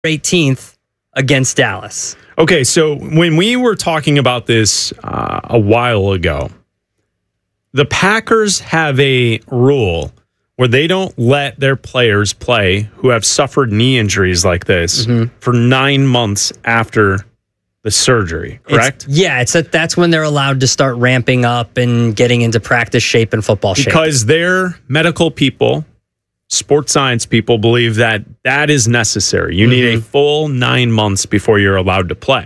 18th against Dallas. Okay, so when we were talking about this a while ago, the Packers have a rule where they don't let their players play who have suffered knee injuries like this for 9 months after the surgery, correct? That's when they're allowed to start ramping up and getting into practice shape and football shape. Because their medical people, sports science people, believe that that is necessary. You need a full 9 months before you're allowed to play.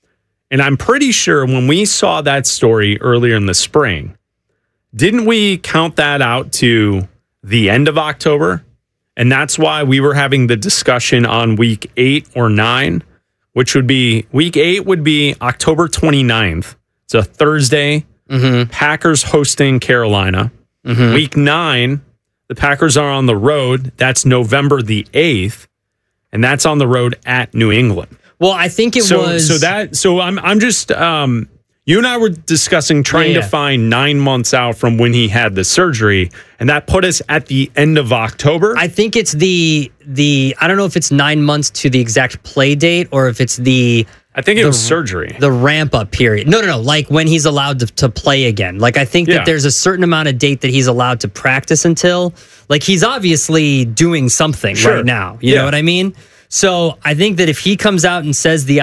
And I'm pretty sure when we saw that story earlier in the spring, didn't we count that out to the end of October? And that's why we were having the discussion on week 8 or 9, which would be week 8 would be October 29th. It's a Thursday. Packers hosting Carolina. Week 9, the Packers are on the road. That's November the 8th. And that's on the road at New England. Well, I think it was. So I'm just. You and I were discussing trying to find 9 months out from when he had the surgery, and that put us at the end of October. I think it's the I don't know if it's 9 months to the exact play date or if it's I think it was surgery. The ramp up period. No. Like when he's allowed to play again. Like I think that there's a certain amount of date that he's allowed to practice until. Like he's obviously doing something right now. You know what I mean? So I think that if he comes out and says the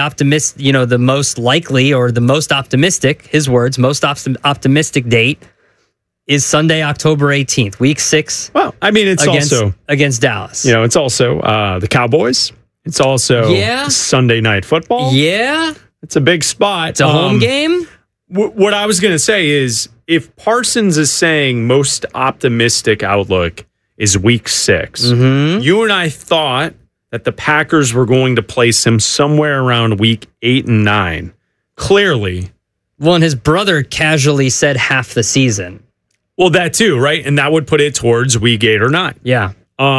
most likely or the most optimistic, his words, most optimistic date is Sunday, October 18th, week 6. Well, I mean, it's also against Dallas. You know, it's also the Cowboys. It's also Sunday Night Football. Yeah. It's a big spot. It's a home game. What I was going to say is if Parsons is saying most optimistic outlook is week 6, you and I thought that the Packers were going to place him somewhere around week 8 and 9. Clearly. Well, and his brother casually said half the season. Well, that too, right? And that would put it towards week 8 or 9. Yeah.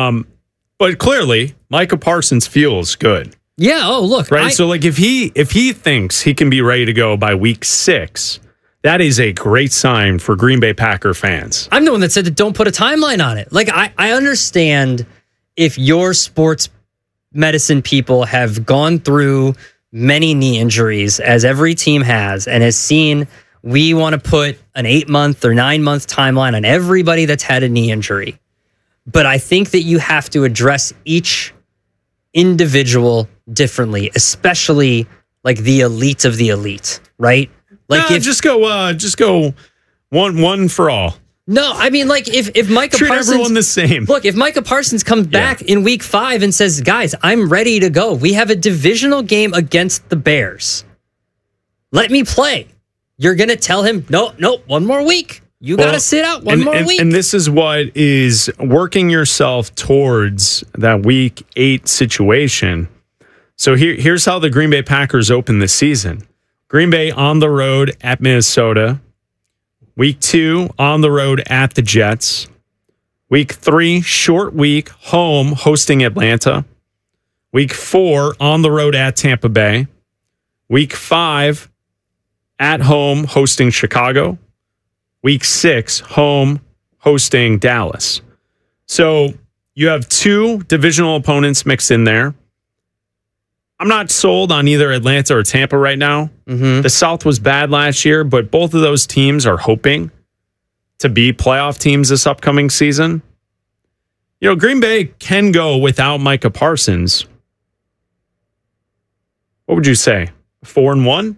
But clearly, Micah Parsons feels good. Yeah. Oh, look. Right? So, like, if he thinks he can be ready to go by week 6, that is a great sign for Green Bay Packer fans. I'm the one that said that don't put a timeline on it. Like, I understand if your sports medicine people have gone through many knee injuries, as every team has, and has seen we want to put an 8-month or 9-month timeline on everybody that's had a knee injury. But I think that you have to address each individual differently, especially like the elite of the elite, right? Like just go one for all. No, I mean, like, if Micah Treat Parsons... everyone the same. Look, if Micah Parsons comes back in week 5 and says, guys, I'm ready to go. We have a divisional game against the Bears. Let me play. You're going to tell him, no, one more week. You got to sit out one more week. And this is what is working yourself towards that week 8 situation. So here's how the Green Bay Packers open the season. Green Bay on the road at Minnesota. Week 2, on the road at the Jets. Week 3, short week, home, hosting Atlanta. Week 4, on the road at Tampa Bay. Week 5, at home, hosting Chicago. Week 6, home, hosting Dallas. So you have 2 divisional opponents mixed in there. I'm not sold on either Atlanta or Tampa right now. The South was bad last year, but both of those teams are hoping to be playoff teams this upcoming season. You know, Green Bay can go without Micah Parsons. What would you say? 4-1?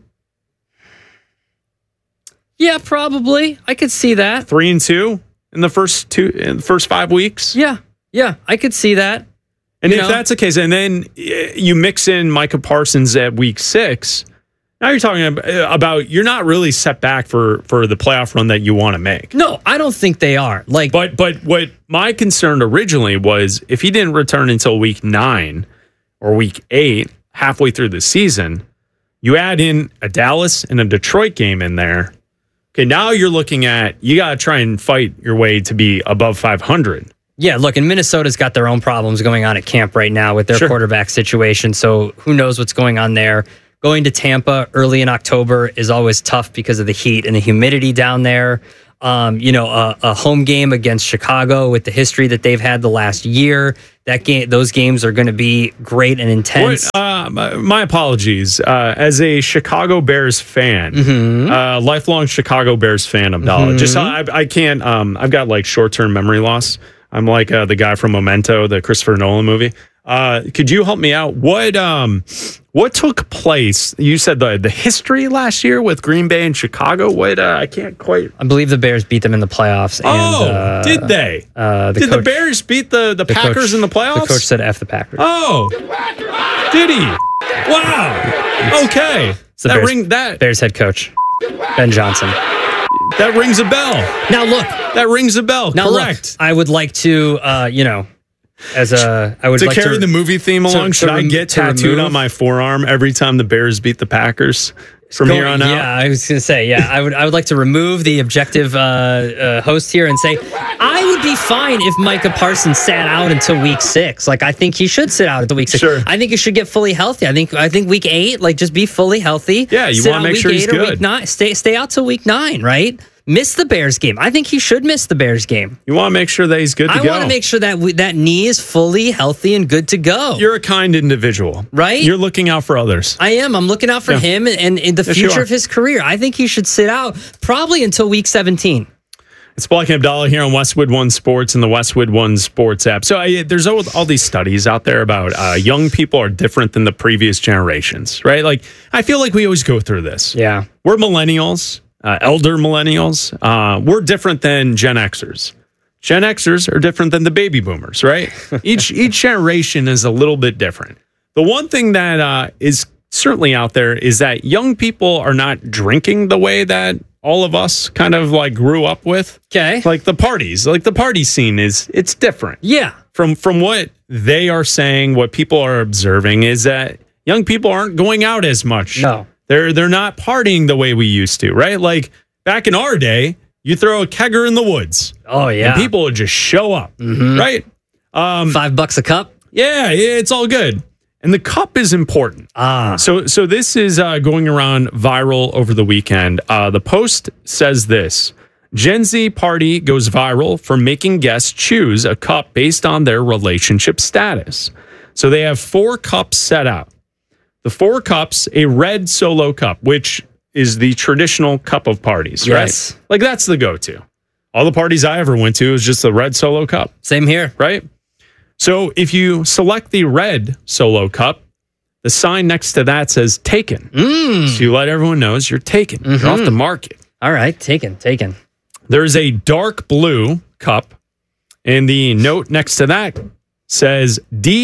Yeah, probably. I could see that. 3-2 in the first 5 weeks? Yeah, I could see that. And if that's the case, and then you mix in Micah Parsons at week 6, now you're talking about you're not really set back for the playoff run that you want to make. No, I don't think they are. Like, but what my concern originally was if he didn't return until week 9 or week 8, halfway through the season, you add in a Dallas and a Detroit game in there. Okay, now you're looking at you got to try and fight your way to be above 500. Yeah, look, and Minnesota's got their own problems going on at camp right now with their quarterback situation, so who knows what's going on there. Going to Tampa early in October is always tough because of the heat and the humidity down there. a home game against Chicago with the history that they've had the last year. Those games are going to be great and intense. My apologies. As a Chicago Bears fan, lifelong Chicago Bears fan, Abdallah. Just I can't. I've got like short-term memory loss. I'm like the guy from Memento, the Christopher Nolan movie. Could you help me out? What took place? You said the history last year with Green Bay and Chicago. I can't quite. I believe the Bears beat them in the playoffs. And, did they? The Bears beat the Packers in the playoffs? The coach said F the Packers. Oh, did he? Wow. Okay. Bears head coach, Ben Johnson. That rings a bell. Now look. That rings a bell. Now correct. Look, I would like to, I would like carry the movie theme along. Should I get tattooed on my forearm every time the Bears beat the Packers from here on out? Yeah, I was going to say, I would like to remove the objective host here and say I would be fine if Micah Parsons sat out until week 6. Like I think he should sit out until week 6. Sure. I think he should get fully healthy. I think week 8, like just be fully healthy. Yeah, you want to make sure he's good. Week 9, stay out till week 9, right? Miss the Bears game. I think he should miss the Bears game. You want to make sure that he's good to go. I want to make sure that that knee is fully healthy and good to go. You're a kind individual. Right? You're looking out for others. I am. I'm looking out for him and in the future of his career. I think he should sit out probably until week 17. It's Black and Abdallah here on Westwood One Sports and the Westwood One Sports app. So there's all these studies out there about young people are different than the previous generations, right? Like I feel like we always go through this. Yeah. We're millennials. Elder millennials, we're different than Gen Xers. Gen Xers are different than the baby boomers, right? Each generation is a little bit different. The one thing that is certainly out there is that young people are not drinking the way that all of us kind of like grew up with. Okay. Like the party scene it's different. Yeah. From what they are saying, what people are observing is that young people aren't going out as much. No. They're not partying the way we used to, right? Like back in our day, you throw a kegger in the woods. Oh, yeah. And people would just show up, right? $5 a cup? Yeah, it's all good. And the cup is important. So this is going around viral over the weekend. The Post says this. Gen Z party goes viral for making guests choose a cup based on their relationship status. So they have 4 cups set out. The 4 cups, a red Solo cup, which is the traditional cup of parties, yes. right? Like that's the go-to. All the parties I ever went to was just the red Solo cup. Same here. Right? So if you select the red Solo cup, the sign next to that says taken. So you let everyone know you're taken. You're off the market. All right, taken. There's a dark blue cup, and the note next to that says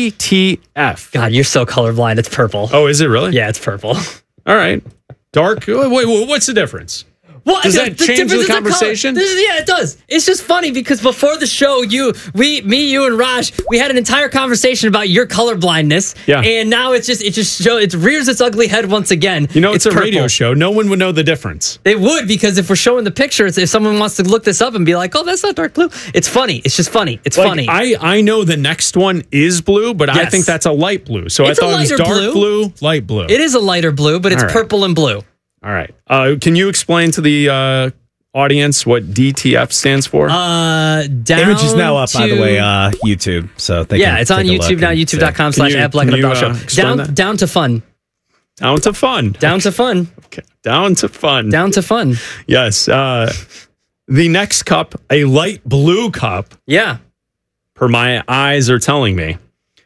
DTF. God, you're so colorblind. It's purple. Oh, is it really? Yeah, it's purple. All right. Dark. Wait, what's the difference? What? Does that change the conversation? Yeah, it does. It's just funny because before the show, you and Raj, we had an entire conversation about your colorblindness. Yeah. And now it rears its ugly head once again. You know, it's a purple. radio show. No one would know the difference. They would, because if we're showing the pictures, if someone wants to look this up and be like, oh, that's not dark blue. It's funny. It's just funny. It's funny. I know the next one is blue, but yes. I think that's a light blue. So it's I thought it was dark blue, light blue. It is a lighter blue, but it's purple and blue. All right. Can you explain to the audience what DTF stands for? Image is now up, by the way, YouTube. So it's on YouTube now, youtube.com/@blackandabdallah. Down to fun. Down to fun. Down to fun. Okay. Down to fun. Down to fun. Yes. The next cup, a light blue cup. Yeah. Per my eyes are telling me.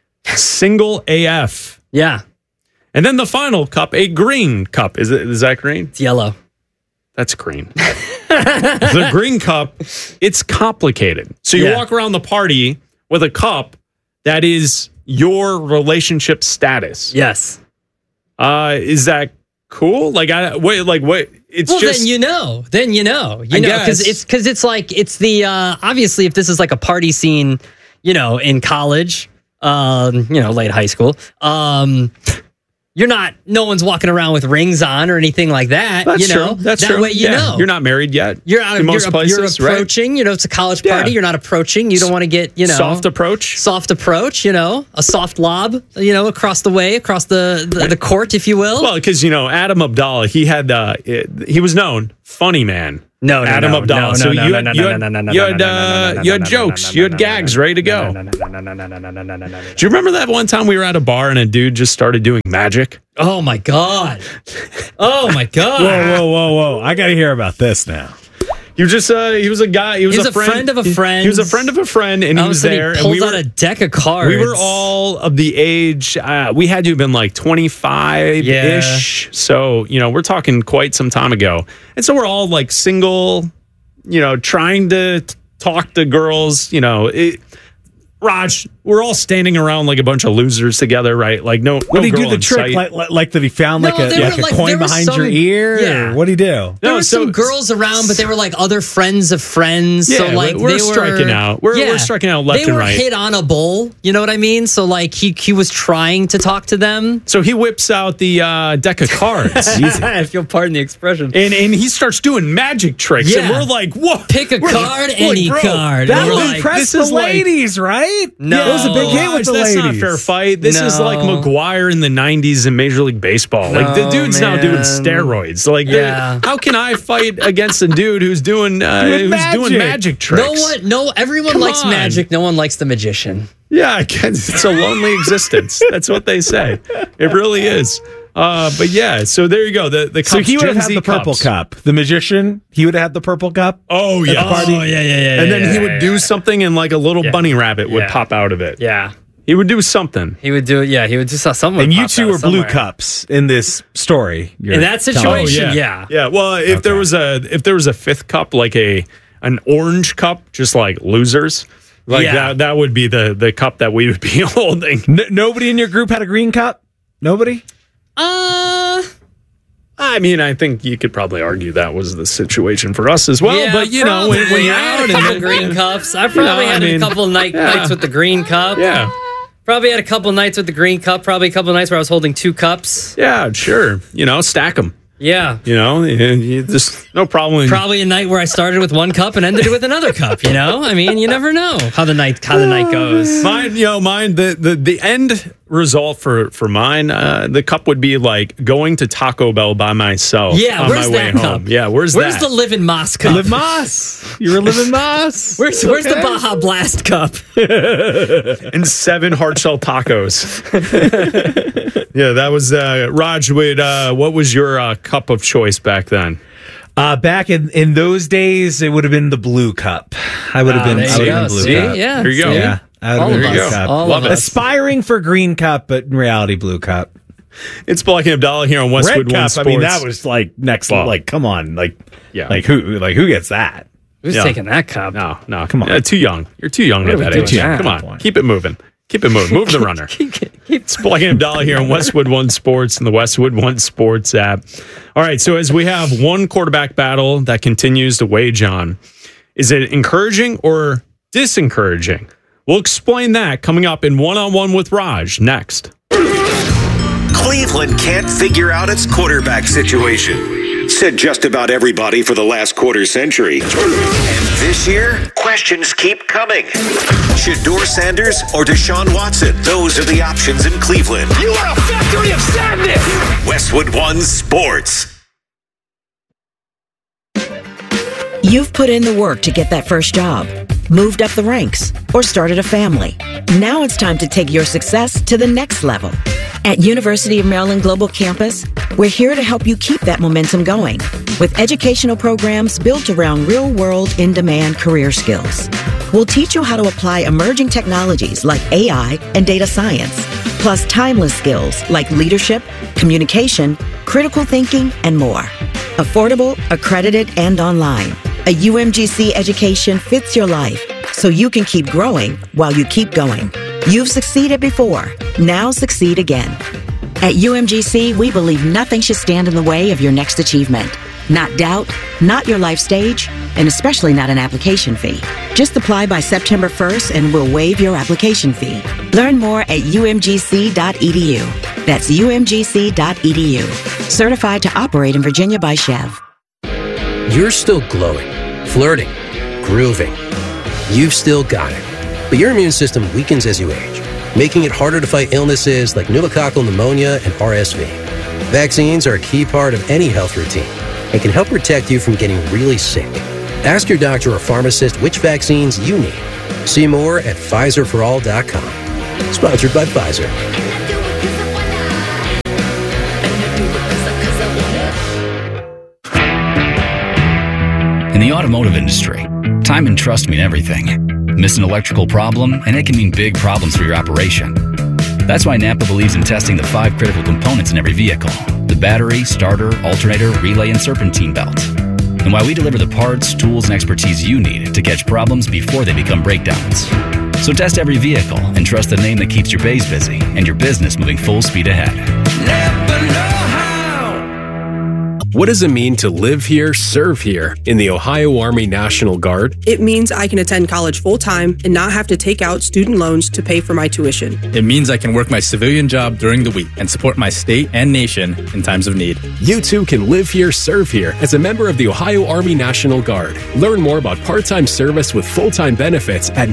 Single AF. Yeah. And then the final cup, a green cup. Is that green? It's yellow. That's green. The green cup, it's complicated. So you walk around the party with a cup that is your relationship status. Yes. Is that cool? Wait. It's just. Then you know, because it's like it's the obviously if this is like a party scene, in college, late high school, no one's walking around with rings on or anything like that. That's true. That's true. That way you know. You're not married yet. You're approaching, right? It's a college party. Yeah. You're not approaching. You don't want to get, Soft approach. A soft lob, across the way, across the court, if you will. Well, because, Adam Abdallah, he was known, funny man. No, Adam Abdallah. So you had jokes, you had gags ready to go. Do you remember that one time we were at a bar and a dude just started doing magic? Oh my God. Oh my God. Whoa. I got to hear about this now. He was a guy. He was a friend of a friend. He was a friend of a friend, and he was there. He pulls out a deck of cards. We were all of the age. We had to have been like 25-ish. Yeah. So, we're talking quite some time ago. And so we're all like single, trying to talk to girls, Raj, we're all standing around like a bunch of losers together, right? Like no. What did he do the trick? Like that he found a coin behind your ear? Yeah. Or what did he do? There were some girls around, but they were like other friends of friends. Yeah, so like we're striking out. We're striking out left and right. They were hit on a bowl. You know what I mean? So like he was trying to talk to them. So he whips out the deck of cards. If you'll pardon the expression. And he starts doing magic tricks. Yeah. And we're like, whoa. Pick a card, any card. That would would impress the ladies, right? No. It was a big hit with the ladies. That's not a fair fight. This is like McGuire in the 90s in Major League Baseball. Like the dude's now doing steroids. Like, how can I fight against a dude who's doing magic tricks? Everyone likes magic. No one likes the magician. Yeah, it's a lonely existence. That's what they say. It really is. But yeah, so there you go. The cups, so he would have Gen had Z the purple cups. cup. The magician, he would have had the purple cup. Oh yeah, party. And then he would do something, and like a little bunny rabbit would pop out of it. Yeah. He would do something. He would do it. Yeah, he would do something. And you two were blue cups in this story. In that situation, yeah. Well, if there was a fifth cup, like an orange cup, just like losers, like that would be the cup that we would be holding. Nobody in your group had a green cup. Nobody. I mean, I think you could probably argue that was the situation for us as well. Yeah, but when you're out in the green cups, I probably had a couple nights with the green cup. Yeah. Probably had a couple nights with the green cup. Probably a couple nights where I was holding two cups. Yeah, sure. Stack them. Yeah. Just no problem. Probably a night where I started with one cup and ended with another cup, I mean, you never know how the night goes. Mine, the end result for mine, the cup would be like going to Taco Bell by myself. Yeah, on where's my that way cup? home. Yeah, where's the Live in Moss cup? Live Moss. You were living Moss. Where's the Baja Blast cup? And 7 hard shell tacos. Yeah, that was Raj. What was your cup of choice back then? Back in those days, it would have been the blue cup. I would have been blue cup. Yeah, there you go. Yeah, there you go. Love it. Aspiring for green cup, but in reality, blue cup. It's Black and Abdallah here on Westwood Red One cup. Sports. I mean, that was like next. Like, come on. Like who gets that? Who's taking that cup? No, come on. Too young. You're too young at that age. Come on, keep it moving. Keep it moving. Move the runner. It's Black and Abdallah here on Westwood One Sports and the Westwood One Sports app. All right, so as we have one quarterback battle that continues to wage on, is it encouraging or disencouraging? We'll explain that coming up in One-on-One with Raj next. Cleveland can't figure out its quarterback situation, said just about everybody for the last quarter century. And this year, questions keep coming. Shedeur Sanders or Deshaun Watson? Those are the options in Cleveland. You are a factory of sadness! Westwood One Sports. You've put in the work to get that first job, moved up the ranks, or started a family. Now it's time to take your success to the next level. At University of Maryland Global Campus, we're here to help you keep that momentum going with educational programs built around real-world, in-demand career skills. We'll teach you how to apply emerging technologies like AI and data science, plus timeless skills like leadership, communication, critical thinking, and more. Affordable, accredited, and online. A UMGC education fits your life so you can keep growing while you keep going. You've succeeded before. Now succeed again. At UMGC, we believe nothing should stand in the way of your next achievement. Not doubt, not your life stage, and especially not an application fee. Just apply by September 1st and we'll waive your application fee. Learn more at umgc.edu. That's umgc.edu. Certified to operate in Virginia by Chev. You're still glowing, flirting, grooving. You've still got it. But your immune system weakens as you age, making it harder to fight illnesses like pneumococcal pneumonia and RSV. Vaccines are a key part of any health routine. and can help protect you from getting really sick. Ask your doctor or pharmacist which vaccines you need. See more at PfizerForAll.com. Sponsored by Pfizer. In the automotive industry, time and trust mean everything. Miss an electrical problem, and it can mean big problems for your operation. That's why Napa believes in testing the 5 critical components in every vehicle: the battery, starter, alternator, relay, and serpentine belt. And why we deliver the parts, tools, and expertise you need to catch problems before they become breakdowns. So test every vehicle and trust the name that keeps your bays busy and your business moving full speed ahead. Napa know-how. What does it mean to live here, serve here in the Ohio Army National Guard? It means I can attend college full-time and not have to take out student loans to pay for my tuition. It means I can work my civilian job during the week and support my state and nation in times of need. You too can live here, serve here as a member of the Ohio Army National Guard. Learn more about part-time service with full-time benefits at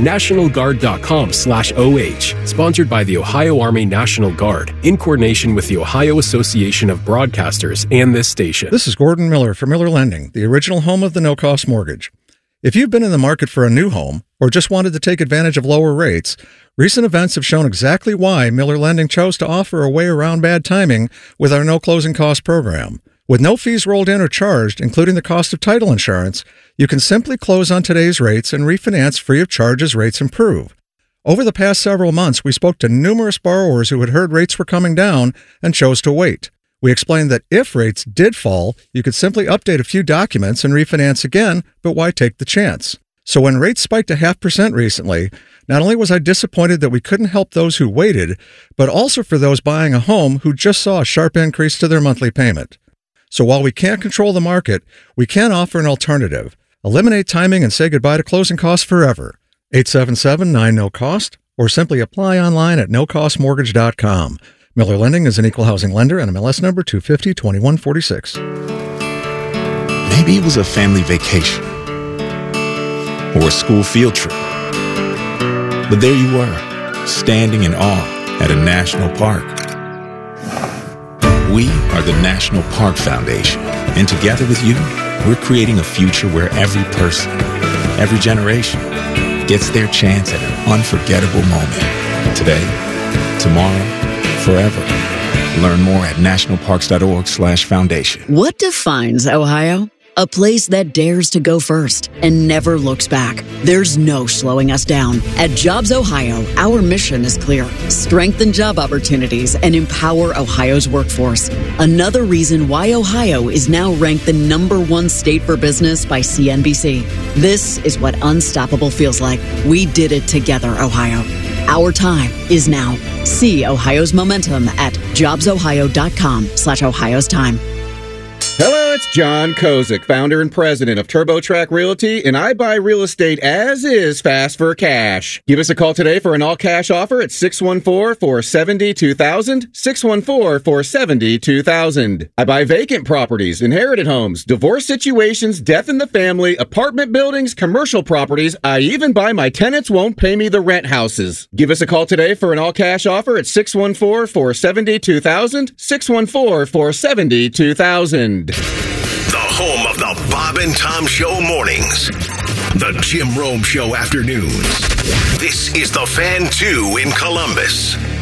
nationalguard.com/OH. Sponsored by the Ohio Army National Guard in coordination with the Ohio Association of Broadcasters and this station. This is Gordon Miller from Miller Lending, the original home of the no-cost mortgage. If you've been in the market for a new home or just wanted to take advantage of lower rates, recent events have shown exactly why Miller Lending chose to offer a way around bad timing with our no closing cost program. With no fees rolled in or charged, including the cost of title insurance, you can simply close on today's rates and refinance free of charge as rates improve. Over the past several months, we spoke to numerous borrowers who had heard rates were coming down and chose to wait. We explained that if rates did fall, you could simply update a few documents and refinance again, but why take the chance? So when rates spiked to 0.5% recently, not only was I disappointed that we couldn't help those who waited, but also for those buying a home who just saw a sharp increase to their monthly payment. So while we can't control the market, we can offer an alternative. Eliminate timing and say goodbye to closing costs forever. 877-9-NO-COST, or simply apply online at nocostmortgage.com. Miller Lending is an equal housing lender and MLS number 250-2146. Maybe it was a family vacation or a school field trip. But there you were, standing in awe at a national park. We are the National Park Foundation, and together with you, we're creating a future where every person, every generation, gets their chance at an unforgettable moment. Today, tomorrow, forever. Learn more at nationalparks.org/foundation. What defines Ohio? A place that dares to go first and never looks back. There's no slowing us down. At Jobs Ohio, our mission is clear. Strengthen job opportunities and empower Ohio's workforce. Another reason why Ohio is now ranked the #1 state for business by CNBC. This is what unstoppable feels like. We did it together, Ohio. Our time is now. See Ohio's momentum at jobsohio.com/Ohio's time. Hello, it's John Kozik, founder and president of TurboTrack Realty, and I buy real estate as is fast for cash. Give us a call today for an all-cash offer at 614-470-2000, 614-470-2000. I buy vacant properties, inherited homes, divorce situations, death in the family, apartment buildings, commercial properties. I even buy my tenants won't pay me the rent houses. Give us a call today for an all-cash offer at 614-470-2000, 614-470-2000. The home of the Bob and Tom Show mornings. The Jim Rome Show afternoons. This is the Fan 2 in Columbus.